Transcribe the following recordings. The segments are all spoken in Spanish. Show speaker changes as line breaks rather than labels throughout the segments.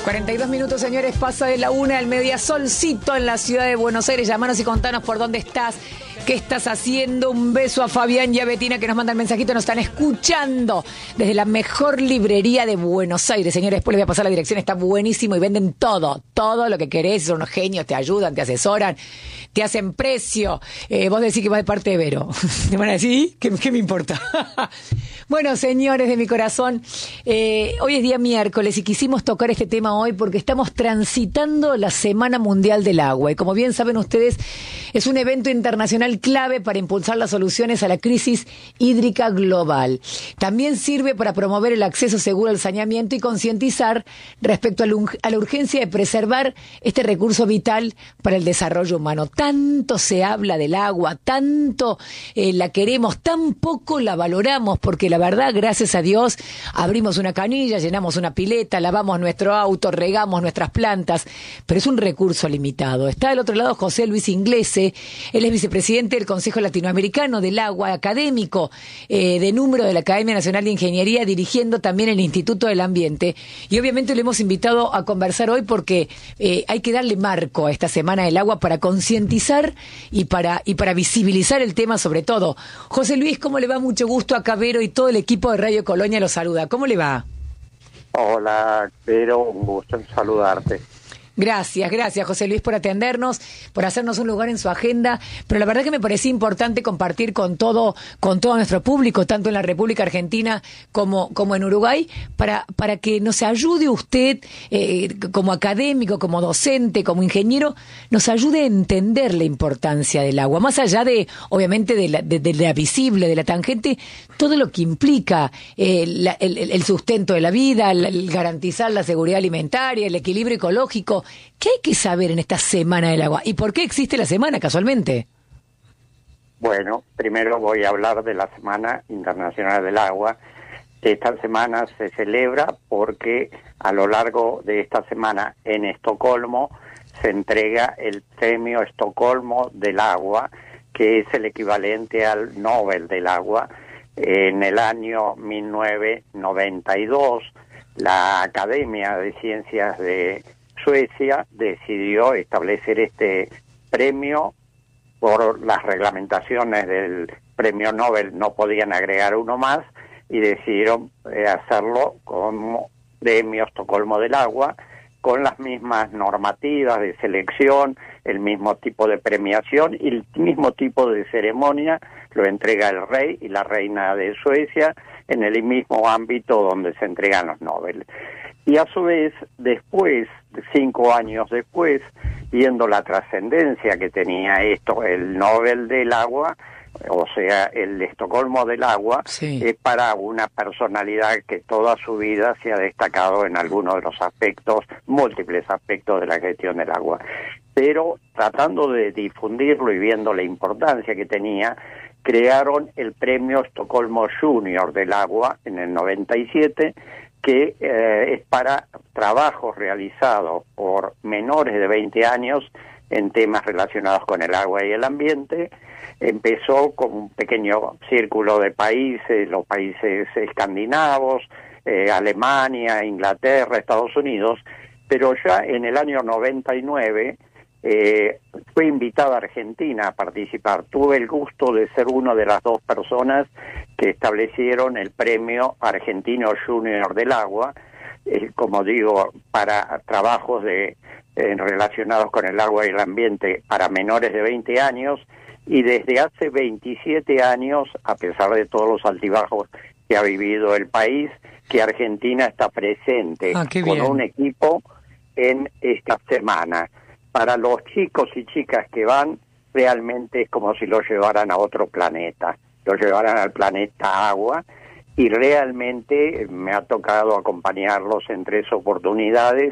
42 minutos, señores, pasa de la 1 al mediodía, solcito en la ciudad de Buenos Aires. Llamanos y contanos por dónde estás, qué estás haciendo. Un beso a Fabián y a Betina que nos mandan mensajito, nos están escuchando desde la mejor librería de Buenos Aires. Señores, después les voy a pasar la dirección, está buenísimo y venden todo lo que querés. Son unos genios, te ayudan, te asesoran, te hacen precio. Vos decís que vas de parte de Vero. ¿Te van a decir? ¿Qué me importa? Bueno, señores de mi corazón, hoy es día miércoles y quisimos tocar este tema hoy porque estamos transitando la Semana Mundial del Agua. Y como bien saben ustedes, es un evento internacional clave para impulsar las soluciones a la crisis hídrica global. También sirve para promover el acceso seguro al saneamiento y concientizar respecto a la urgencia de preservar este recurso vital para el desarrollo humano. Tanto se habla del agua, tanto la queremos, tan poco la valoramos, porque la verdad, gracias a Dios, abrimos una canilla, llenamos una pileta, lavamos nuestro auto, regamos nuestras plantas, pero es un recurso limitado. Está del otro lado José Luis Inglese, él es vicepresidente del Consejo Latinoamericano del Agua, académico de número de la Academia Nacional de Ingeniería, dirigiendo también el Instituto del Ambiente. Y obviamente lo hemos invitado a conversar hoy porque hay que darle marco a esta Semana del Agua para concientizar y para visibilizar el tema sobre todo. José Luis, ¿cómo le va? Mucho gusto. Acá Vero y todo el equipo de Radio Colonia lo saluda. ¿Cómo le va?
Hola, Vero, un gusto en saludarte.
Gracias José Luis por atendernos, por hacernos un lugar en su agenda, pero la verdad que me parecía importante compartir con todo nuestro público, tanto en la República Argentina como en Uruguay, para que nos ayude usted como académico, como docente, como ingeniero, nos ayude a entender la importancia del agua, más allá de, obviamente, de la visible, de la tangente, todo lo que implica el sustento de la vida, el garantizar la seguridad alimentaria, el equilibrio ecológico. ¿Qué hay que saber en esta Semana del Agua? ¿Y por qué existe la semana casualmente?
Bueno, primero voy a hablar de la Semana Internacional del Agua. Esta semana se celebra porque a lo largo de esta semana en Estocolmo se entrega el Premio Estocolmo del Agua, que es el equivalente al Nobel del Agua. En el año 1992, la Academia de Ciencias de Suecia decidió establecer este premio. Por las reglamentaciones del premio Nobel no podían agregar uno más y decidieron hacerlo como Premio Estocolmo del Agua, con las mismas normativas de selección, el mismo tipo de premiación y el mismo tipo de ceremonia. Lo entrega el rey y la reina de Suecia en el mismo ámbito donde se entregan los Nobel. Y a su vez, después, 5 años después, viendo la trascendencia que tenía esto, el Nobel del Agua, o sea, el Estocolmo del Agua,
sí,
es para una personalidad que toda su vida se ha destacado en algunos de los aspectos, múltiples aspectos de la gestión del agua. Pero tratando de difundirlo y viendo la importancia que tenía, crearon el Premio Estocolmo Junior del Agua en el 97, que es para trabajos realizados por menores de 20 años en temas relacionados con el agua y el ambiente. Empezó con un pequeño círculo de países, los países escandinavos, Alemania, Inglaterra, Estados Unidos, pero ya en el año 99 fue invitada Argentina a participar. Tuve el gusto de ser una de las 2 personas que establecieron el Premio Argentino Junior del Agua, como digo, para trabajos relacionados con el agua y el ambiente para menores de 20 años, y desde hace 27 años, a pesar de todos los altibajos que ha vivido el país, que Argentina está presente con un equipo en esta semana. Para los chicos y chicas que van, realmente es como si lo llevaran a otro planeta, lo llevaran al planeta agua, y realmente me ha tocado acompañarlos en 3 oportunidades.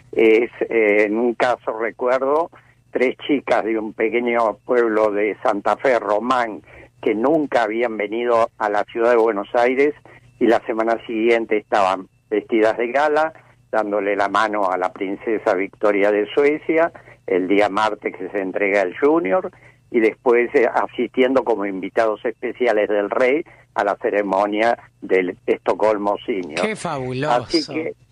En un caso recuerdo 3 chicas de un pequeño pueblo de Santa Fe, Román, que nunca habían venido a la ciudad de Buenos Aires, y la semana siguiente estaban vestidas de gala, dándole la mano a la princesa Victoria de Suecia, el día martes que se entrega el Junior, y después asistiendo como invitados especiales del rey a la ceremonia del Estocolmo Senior.
¡Qué fabuloso!
Así que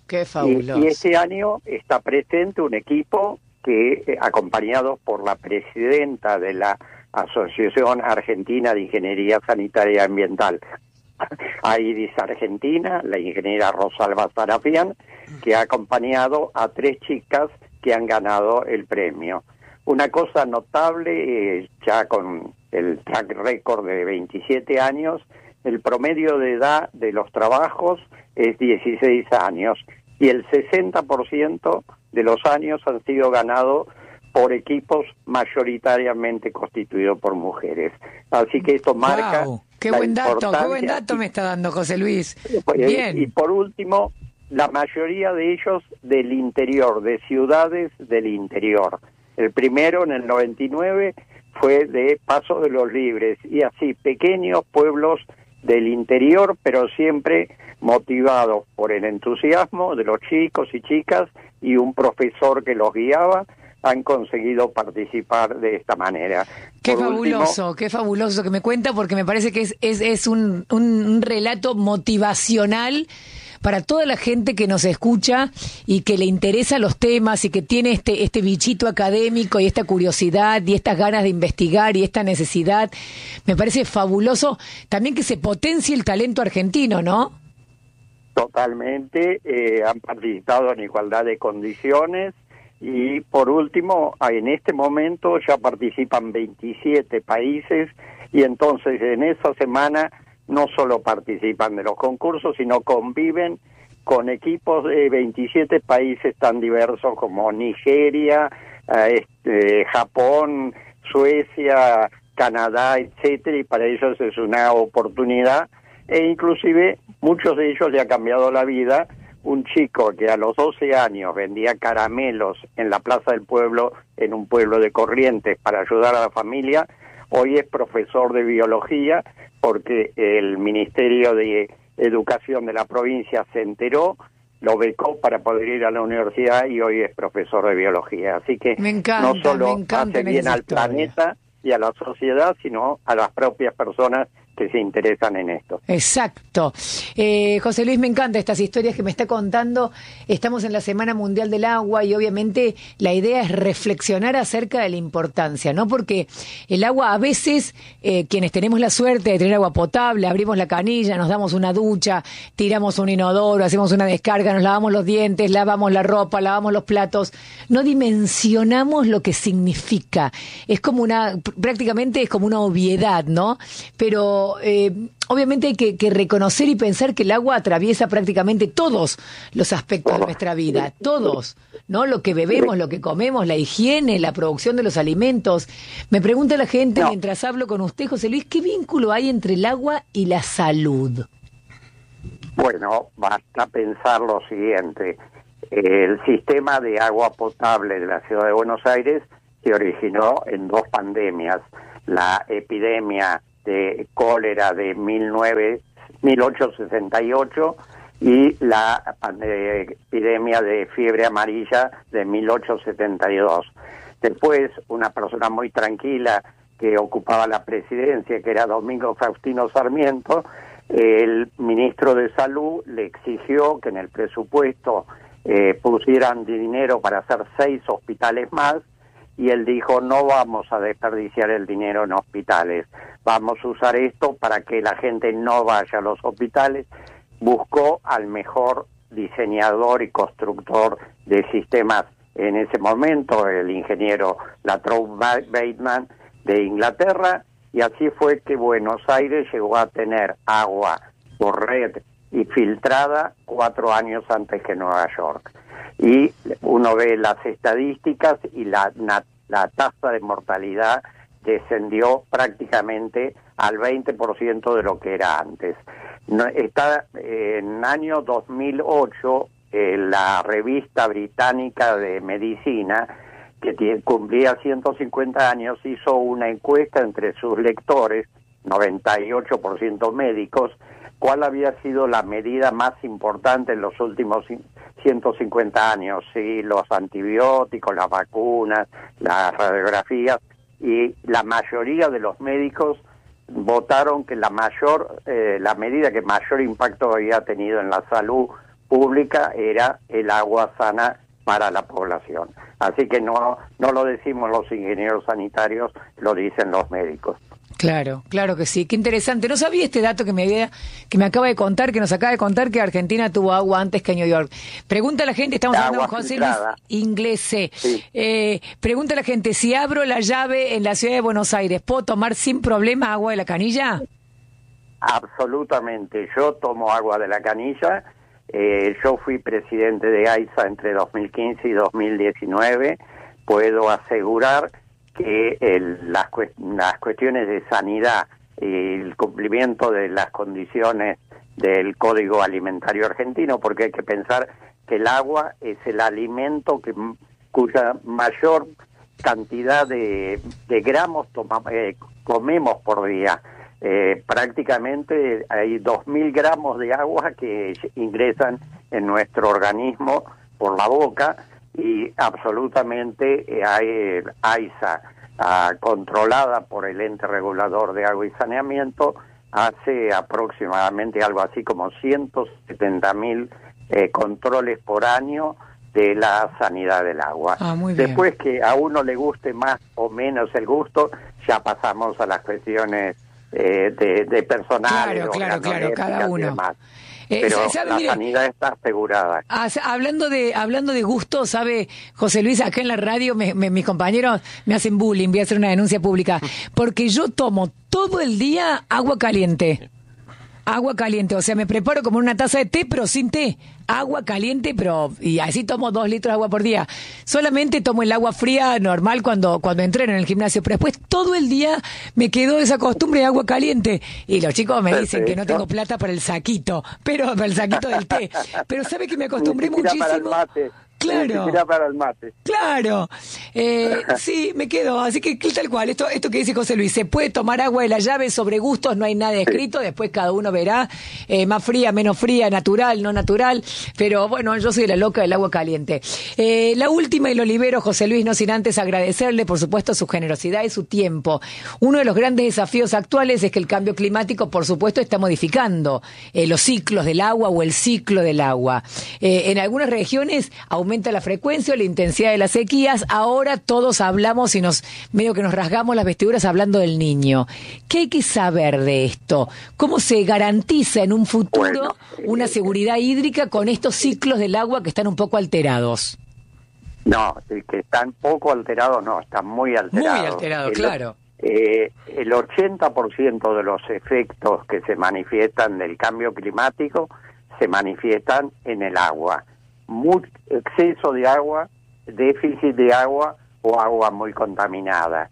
Qué fabuloso.
Y este año está presente un equipo que, acompañados por la presidenta de la Asociación Argentina de Ingeniería Sanitaria y Ambiental, AIDIS Argentina, la ingeniera Rosalba Sarafian, que ha acompañado a 3 chicas que han ganado el premio. Una cosa notable, ya con el track record de 27 años, el promedio de edad de los trabajos es 16 años y el 60% de los años han sido ganados por equipos mayoritariamente constituidos por mujeres. Así que esto marca...
Wow, qué buen dato me está dando José Luis. Bien.
Y por último, la mayoría de ellos del interior, de ciudades del interior. El primero, en el 99, fue de Paso de los Libres, y así pequeños pueblos del interior, pero siempre motivados por el entusiasmo de los chicos y chicas y un profesor que los guiaba, han conseguido participar de esta manera.
Qué fabuloso que me cuenta, porque me parece que es un relato motivacional para toda la gente que nos escucha y que le interesan los temas y que tiene este bichito académico y esta curiosidad y estas ganas de investigar y esta necesidad. Me parece fabuloso también que se potencie el talento argentino, ¿no?
Totalmente, han participado en igualdad de condiciones. Y por último, en este momento ya participan 27 países, y entonces en esa semana no solo participan de los concursos, sino conviven con equipos de 27 países tan diversos como Nigeria, Japón, Suecia, Canadá, etcétera, y para ellos es una oportunidad, e inclusive muchos de ellos le ha cambiado la vida. Un chico que a los 12 años vendía caramelos en la Plaza del Pueblo, en un pueblo de Corrientes, para ayudar a la familia, hoy es profesor de biología, porque el Ministerio de Educación de la provincia se enteró, lo becó para poder ir a la universidad, y hoy es profesor de biología. Así que no solo hace bien al planeta y a la sociedad, sino a las propias personas que se interesan en esto.
Exacto. José Luis, me encantan estas historias que me está contando. Estamos en la Semana Mundial del Agua y obviamente la idea es reflexionar acerca de la importancia, ¿no? Porque el agua, a veces, quienes tenemos la suerte de tener agua potable, abrimos la canilla, nos damos una ducha, tiramos un inodoro, hacemos una descarga, nos lavamos los dientes, lavamos la ropa, lavamos los platos, no dimensionamos lo que significa. Es como prácticamente es como una obviedad, ¿no? Pero obviamente hay que reconocer y pensar que el agua atraviesa prácticamente todos los aspectos de nuestra vida, todos, ¿no? Lo que bebemos, lo que comemos, la higiene, la producción de los alimentos. Me pregunta la gente, mientras hablo con usted, José Luis, ¿qué vínculo hay entre el agua y la salud?
Bueno, basta pensar lo siguiente. El sistema de agua potable de la ciudad de Buenos Aires se originó en 2 pandemias. La epidemia de cólera de 1868 y la epidemia de fiebre amarilla de 1872. Después, una persona muy tranquila que ocupaba la presidencia, que era Domingo Faustino Sarmiento, el ministro de Salud le exigió que en el presupuesto pusieran dinero para hacer 6 hospitales más, y él dijo: no vamos a desperdiciar el dinero en hospitales, vamos a usar esto para que la gente no vaya a los hospitales. Buscó al mejor diseñador y constructor de sistemas en ese momento, el ingeniero Latrobe Bateman de Inglaterra, y así fue que Buenos Aires llegó a tener agua por red y filtrada 4 años antes que Nueva York. Y uno ve las estadísticas y la tasa de mortalidad descendió prácticamente al 20% de lo que era antes. Está en el año 2008, la revista británica de medicina, que cumplía 150 años, hizo una encuesta entre sus lectores, 98% médicos, cuál había sido la medida más importante en los últimos 150 años, sí, los antibióticos, las vacunas, las radiografías, y la mayoría de los médicos votaron que la medida que mayor impacto había tenido en la salud pública era el agua sana para la población. Así que no lo decimos los ingenieros sanitarios, lo dicen los médicos.
Claro, claro que sí. Qué interesante. No sabía este dato que me acaba de contar, que nos acaba de contar, que Argentina tuvo agua antes que New York. Pregunta a la gente, estamos hablando con José Luis Inglese. Sí. Pregunta a la gente, si abro la llave en la ciudad de Buenos Aires, ¿puedo tomar sin problema agua de la canilla?
Absolutamente. Yo tomo agua de la canilla. Yo fui presidente de AISA entre 2015 y 2019. Puedo asegurar que las cuestiones de sanidad y el cumplimiento de las condiciones del Código Alimentario Argentino, porque hay que pensar que el agua es el alimento cuya mayor cantidad de gramos comemos por día. Prácticamente hay 2.000 gramos de agua que ingresan en nuestro organismo por la boca, y absolutamente hay AISA, controlada por el ente regulador de agua y saneamiento, hace aproximadamente algo así como 170.000 controles por año de la sanidad del agua.
Muy bien.
Después, que a uno le guste más o menos el gusto, ya pasamos a las cuestiones de personal,
claro, cada uno.
Y demás. Pero la sanidad está asegurada.
Hablando de gusto, ¿sabe, José Luis? Acá en la radio mis compañeros me hacen bullying, voy a hacer una denuncia pública, porque yo tomo todo el día agua caliente. Agua caliente, o sea, me preparo como una taza de té, pero sin té. Agua caliente, y así tomo 2 litros de agua por día. Solamente tomo el agua fría normal cuando entreno en el gimnasio, pero después todo el día me quedó esa costumbre de agua caliente. Y los chicos me dicen que no tengo plata para el saquito, pero para el saquito del té. Pero sabe que me acostumbré muchísimo.
Para el mate.
Claro.
Para el mate.
Claro. Sí, me quedo. Así que tal cual. Esto que dice José Luis, se puede tomar agua de la llave, sobre gustos no hay nada escrito. Sí. Después cada uno verá, más fría, menos fría, natural, no natural. Pero bueno, yo soy la loca del agua caliente. La última, y lo libero, José Luis, no sin antes agradecerle, por supuesto, su generosidad y su tiempo. Uno de los grandes desafíos actuales es que el cambio climático, por supuesto, está modificando los ciclos del agua o el ciclo del agua. En algunas regiones aumenta la frecuencia o la intensidad de las sequías. Ahora todos hablamos y medio que nos rasgamos las vestiduras hablando del Niño. ¿Qué hay que saber de esto? ¿Cómo se garantiza en un futuro una seguridad hídrica con estos ciclos del agua que están un poco alterados?
No, que están poco alterados, no, están muy alterados.
Muy alterados, claro.
El 80% de los efectos que se manifiestan del cambio climático se manifiestan en el agua. Exceso de agua, déficit de agua o agua muy contaminada.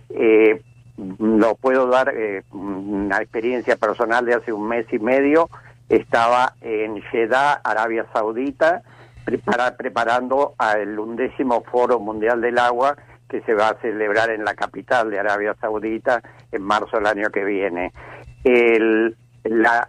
Lo puedo dar una experiencia personal de hace 1 mes y medio. Estaba en Jeddah, Arabia Saudita, preparando el 11º Foro Mundial del Agua, que se va a celebrar en la capital de Arabia Saudita en marzo del año que viene.